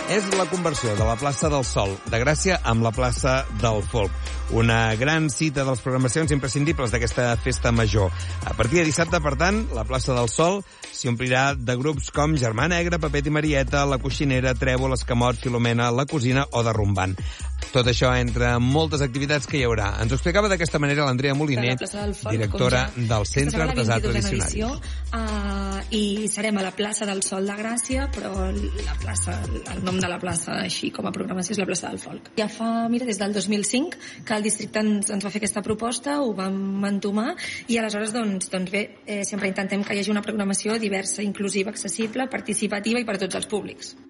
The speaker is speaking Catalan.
És la conversió de la plaça del Sol de Gràcia amb la plaça del Folk. Una gran cita de les programacions imprescindibles d'aquesta festa major. A partir de dissabte, per tant, la plaça del Sol s'hi omplirà de grups com Germà Negra, Pepet i Marieta, La Coixinera, Trèvol, Escamot, Filomena, La Cosina o Derrumbant. Tot això entre moltes activitats que hi haurà. Ens ho explicava d'aquesta manera l'Andrea Moliner, directora del Centre Artesà Tradicionari. I serem a la plaça del Sol de Gràcia, però el nom de la plaça, així com a programació, és la plaça del Folk. Ja fa, des del 2005 que el districte ens va fer aquesta proposta, ho vam entomar, i aleshores, sempre intentem que hi hagi una programació diversa, inclusiva, accessible, participativa i per a tots els públics.